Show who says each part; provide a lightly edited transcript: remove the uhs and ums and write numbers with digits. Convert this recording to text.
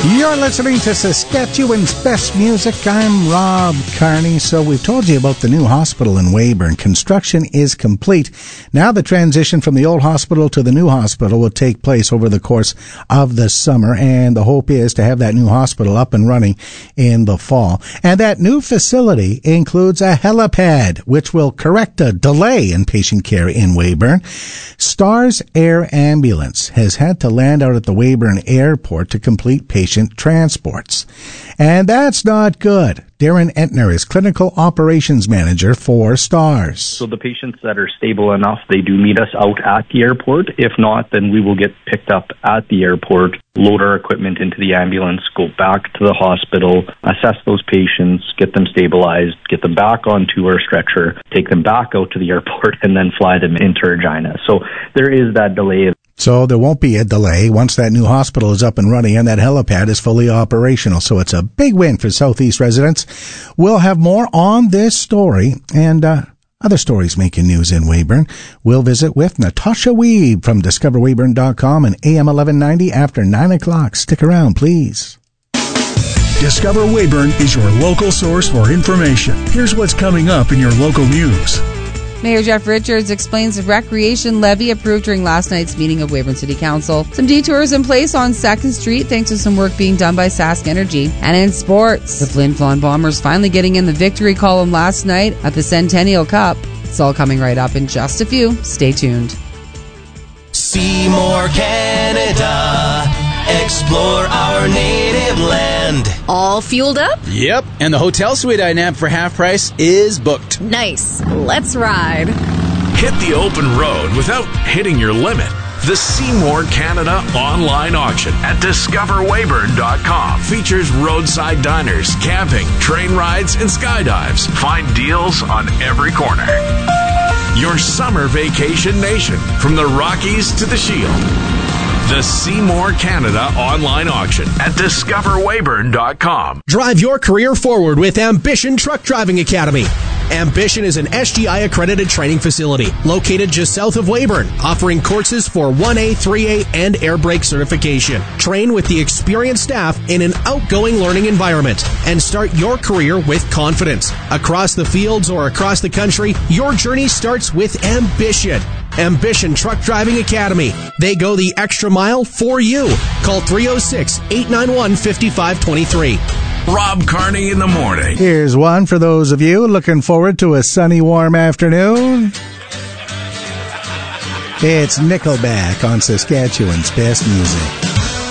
Speaker 1: You're listening to Saskatchewan's Best Music. I'm Rob Carney. So we've told you about the new hospital in Weyburn. Construction is complete. Now the transition from the old hospital to the new hospital will take place over the course of the summer, and the hope is to have that new hospital up and running in the fall. And that new facility includes a helipad, which will correct a delay in patient care in Weyburn. Stars Air Ambulance has had to land out at the Weyburn Airport to complete patient transports. And that's not good. Darren Entner is Clinical Operations Manager for STARS.
Speaker 2: So the patients that are stable enough, they do meet us out at the airport. If not, then we will get picked up at the airport, load our equipment into the ambulance, go back to the hospital, assess those patients, get them stabilized, get them back onto our stretcher, take them back out to the airport, and then fly them into Regina. So there is that delay.
Speaker 1: So there won't be a delay once that new hospital is up and running and that helipad is fully operational. So it's a big win for Southeast residents. We'll have more on this story and other stories making news in Weyburn. We'll visit with Natasha Weeb from DiscoverWeyburn.com and AM 1190 after 9 o'clock. Stick around, please.
Speaker 3: Discover Weyburn is your local source for information. Here's what's coming up in your local news.
Speaker 4: Mayor Jeff Richards explains the recreation levy approved during last night's meeting of Weyburn City Council. Some detours in place on 2nd Street thanks to some work being done by Sask Energy. And in sports, the Flin Flon Bombers finally getting in the victory column last night at the Centennial Cup. It's all coming right up in just a few. Stay tuned.
Speaker 5: Seymour, Canada. Explore our native land.
Speaker 6: All fueled up?
Speaker 7: Yep, and the hotel suite I nabbed for half price is booked.
Speaker 6: Nice. Let's ride.
Speaker 8: Hit the open road without hitting your limit. The Seymour Canada online auction at discoverweyburn.com features roadside diners, camping, train rides, and skydives. Find deals on every corner. Your summer vacation nation, from the Rockies to the Shield. The Seymour Canada online auction at discoverweyburn.com.
Speaker 9: Drive your career forward with Ambition Truck Driving Academy. Ambition is an SGI accredited training facility located just south of Weyburn, offering courses for 1A, 3A, and air brake certification. Train with the experienced staff in an outgoing learning environment and start your career with confidence. Across the fields or across the country, your journey starts with Ambition. Ambition Truck Driving Academy. They go the extra mile for you. Call 306-891-5523.
Speaker 8: Rob Carney in the morning.
Speaker 1: Here's one for those of you looking forward to a sunny, warm afternoon. It's Nickelback on Saskatchewan's Best Music.